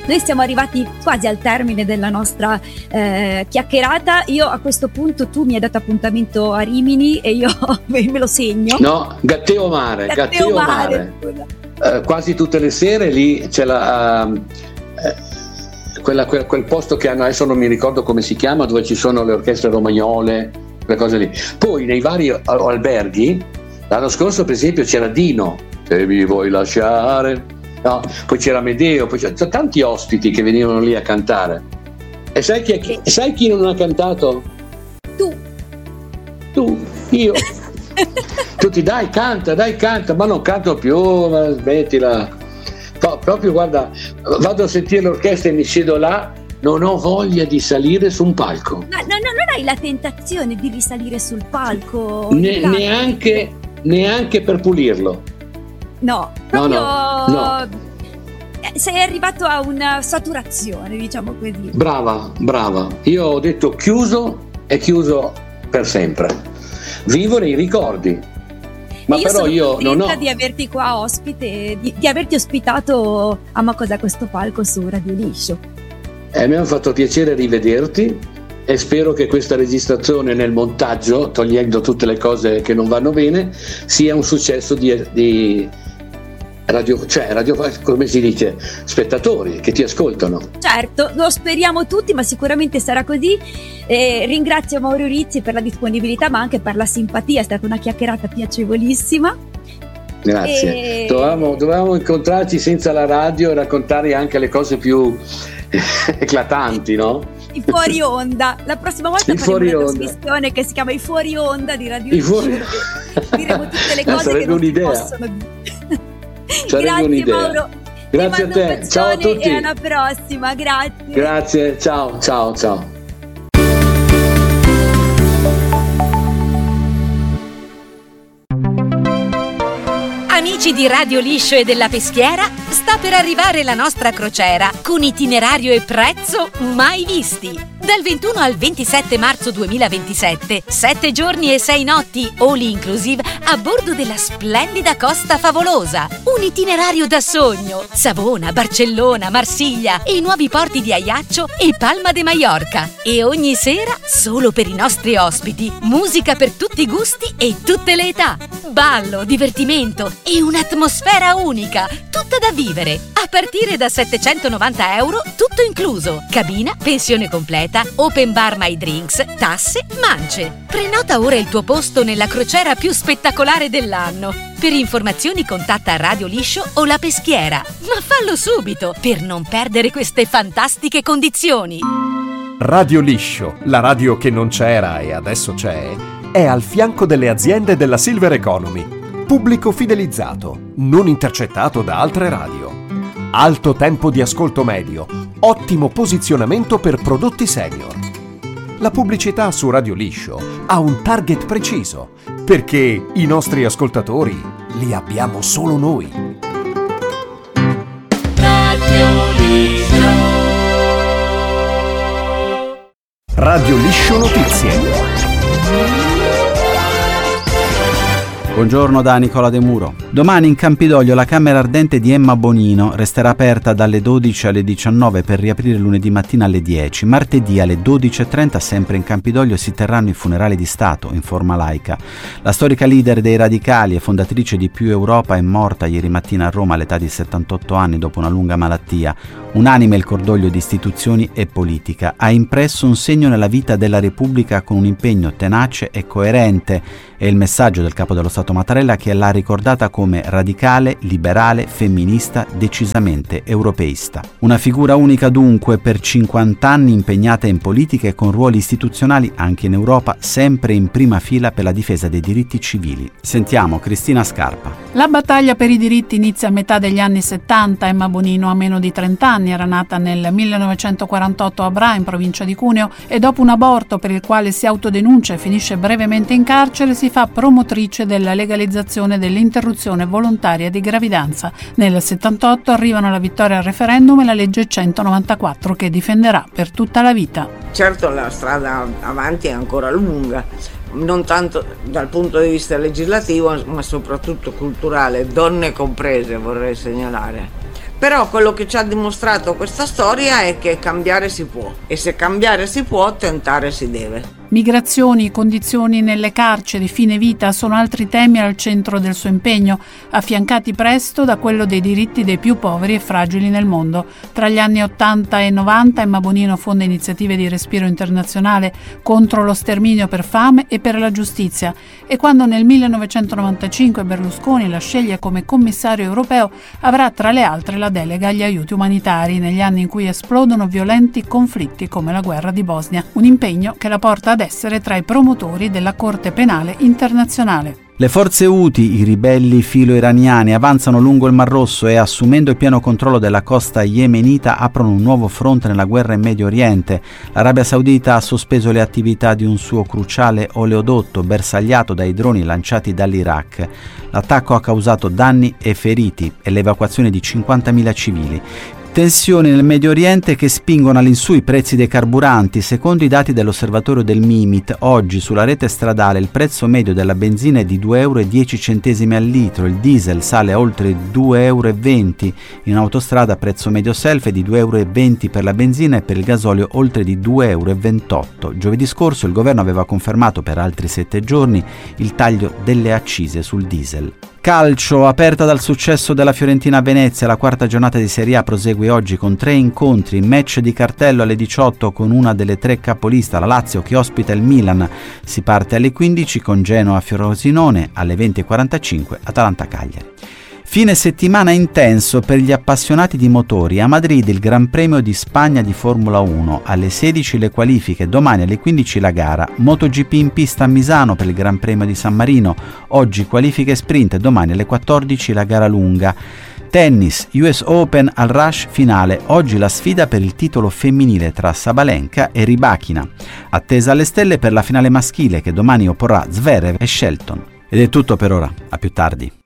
noi siamo arrivati quasi al termine della nostra chiacchierata. Io a questo punto, tu mi hai dato appuntamento a Rimini e io me lo segno. No, Gatteo Mare. Quasi tutte le sere lì c'è quel posto che hanno, adesso non mi ricordo come si chiama, dove ci sono le orchestre romagnole, quelle cose lì. Poi nei vari alberghi, l'anno scorso per esempio c'era Dino, se mi vuoi lasciare, no? Poi c'era Medeo, poi c'erano tanti ospiti che venivano lì a cantare. E sai chi non ha cantato? Tu, io. Tutti dai canta, ma non canto più, ma smettila. Proprio guarda, vado a sentire l'orchestra e mi siedo là, non ho voglia di salire su un palco. Ma non hai la tentazione di risalire sul palco? Neanche per pulirlo. No. Sei arrivato a una saturazione, diciamo così. Brava. Io ho detto chiuso per sempre. Vivo nei ricordi. Ma io però io non ho di averti qua ospite, di averti ospitato a Ma Cos'è questo palco su Radio Liscio. Mi ha fatto piacere rivederti e spero che questa registrazione nel montaggio, togliendo tutte le cose che non vanno bene, sia un successo di radio, come si dice, spettatori che ti ascoltano. Certo, lo speriamo tutti, ma sicuramente sarà così. Ringrazio Mauro Rizzi per la disponibilità, ma anche per la simpatia, è stata una chiacchierata piacevolissima. Grazie. Dovevamo incontrarci senza la radio e raccontare anche le cose più eclatanti, no? I fuori onda. La prossima volta faremo una trasmissione che si chiama I fuori onda di Radio Liscio. Diremo tutte le cose che non si possono dire. Grazie un'idea. Mauro. Grazie a te. Ciao a tutti. E alla prossima. Grazie. Ciao. Amici di Radio Liscio e della Peschiera, sta per arrivare la nostra crociera con itinerario e prezzo mai visti. Dal 21 al 27 marzo 2027, 7 giorni e 6 notti, all inclusive, a bordo della splendida Costa Favolosa. Un itinerario da sogno. Savona, Barcellona, Marsiglia e i nuovi porti di Ajaccio e Palma de Mallorca. E ogni sera, solo per i nostri ospiti, musica per tutti i gusti e tutte le età. Ballo, divertimento e un'atmosfera unica, tutta da vivere. A partire da €790, tutto incluso. Cabina, pensione completa, open bar my drinks, tasse, mance. Prenota ora il tuo posto nella crociera più spettacolare dell'anno. Per informazioni contatta Radio Liscio o La Peschiera. Ma fallo subito per non perdere queste fantastiche condizioni. Radio Liscio, la radio che non c'era e adesso c'è, è al fianco delle aziende della Silver Economy. Pubblico fidelizzato, non intercettato da altre radio. Alto tempo di ascolto medio, ottimo posizionamento per prodotti senior. La pubblicità su Radio Liscio ha un target preciso, perché i nostri ascoltatori li abbiamo solo noi. Radio Liscio Notizie. Buongiorno da Nicola De Muro. Domani in Campidoglio la camera ardente di Emma Bonino resterà aperta dalle 12 alle 19 per riaprire lunedì mattina alle 10. Martedì alle 12:30 sempre in Campidoglio si terranno i funerali di Stato in forma laica. La storica leader dei Radicali e fondatrice di Più Europa è morta ieri mattina a Roma all'età di 78 anni dopo una lunga malattia. Unanime il cordoglio di istituzioni e politica. Ha impresso un segno nella vita della Repubblica con un impegno tenace e coerente. È il messaggio del capo dello Stato Mattarella, che l'ha ricordata come radicale, liberale, femminista, decisamente europeista. Una figura unica dunque, per 50 anni impegnata in politica e con ruoli istituzionali anche in Europa, sempre in prima fila per la difesa dei diritti civili. Sentiamo Cristina Scarpa. La battaglia per i diritti inizia a metà degli anni 70. Emma Bonino ha meno di 30 anni, era nata nel 1948 a Bra, in provincia di Cuneo, e dopo un aborto per il quale si autodenuncia e finisce brevemente in carcere, si fa promotrice della legalizzazione dell'interruzione volontaria di gravidanza. Nel 78 arrivano la vittoria al referendum e la legge 194 che difenderà per tutta la vita. Certo, la strada avanti è ancora lunga, non tanto dal punto di vista legislativo ma soprattutto culturale, donne comprese, vorrei segnalare, Però quello che ci ha dimostrato questa storia è che cambiare si può, e se cambiare si può, tentare si deve. Migrazioni, condizioni nelle carceri, fine vita sono altri temi al centro del suo impegno, affiancati presto da quello dei diritti dei più poveri e fragili nel mondo. Tra gli anni 80 e 90 Emma Bonino fonda iniziative di respiro internazionale contro lo sterminio per fame e per la giustizia, e quando nel 1995 Berlusconi la sceglie come commissario europeo avrà tra le altre la delega agli aiuti umanitari negli anni in cui esplodono violenti conflitti come la guerra di Bosnia, un impegno che la porta ad essere tra i promotori della Corte Penale Internazionale. Le forze Houthi, i ribelli filo-iraniani, avanzano lungo il Mar Rosso e, assumendo il pieno controllo della costa yemenita, aprono un nuovo fronte nella guerra in Medio Oriente. L'Arabia Saudita ha sospeso le attività di un suo cruciale oleodotto bersagliato dai droni lanciati dall'Iraq. L'attacco ha causato danni e feriti e l'evacuazione di 50.000 civili. Tensioni nel Medio Oriente che spingono all'insù i prezzi dei carburanti. Secondo i dati dell'osservatorio del MIMIT, oggi sulla rete stradale il prezzo medio della benzina è di 2,10 euro al litro, il diesel sale a oltre 2,20 euro, in autostrada prezzo medio self è di 2,20 euro per la benzina e per il gasolio oltre di 2,28 euro. Giovedì scorso il governo aveva confermato per altri 7 giorni il taglio delle accise sul diesel. Calcio, aperta dal successo della Fiorentina a Venezia, la quarta giornata di Serie A prosegue oggi con 3 incontri, match di cartello alle 18 con una delle 3 capolista, la Lazio che ospita il Milan. Si parte alle 15 con Genoa Frosinone, alle 20:45 Atalanta Cagliari. Fine settimana intenso per gli appassionati di motori. A Madrid il Gran Premio di Spagna di Formula 1, alle 16 le qualifiche, domani alle 15 la gara. MotoGP in pista a Misano per il Gran Premio di San Marino, oggi qualifiche sprint e domani alle 14 la gara lunga. Tennis, US Open al Rush finale, oggi la sfida per il titolo femminile tra Sabalenka e Rybakina. Attesa alle stelle per la finale maschile che domani opporrà Zverev e Shelton. Ed è tutto per ora, a più tardi.